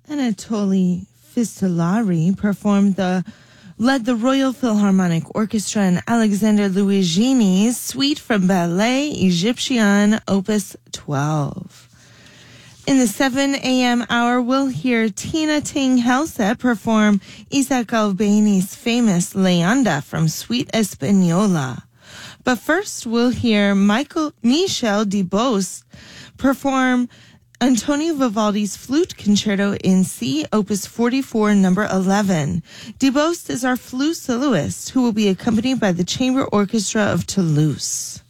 Anatoly Fistolari led the Royal Philharmonic Orchestra in Alexander Luigini's Suite from Ballet Egyptian, Opus 12. In the 7 a.m. hour, we'll hear Tina Ting Helseth perform Isaac Albeni's famous Leanda from Suite Espanola. But first, we'll hear Michel Debose perform Antonio Vivaldi's Flute Concerto in C, Opus 44, number 11. Debose is our flute soloist, who will be accompanied by the Chamber Orchestra of Toulouse.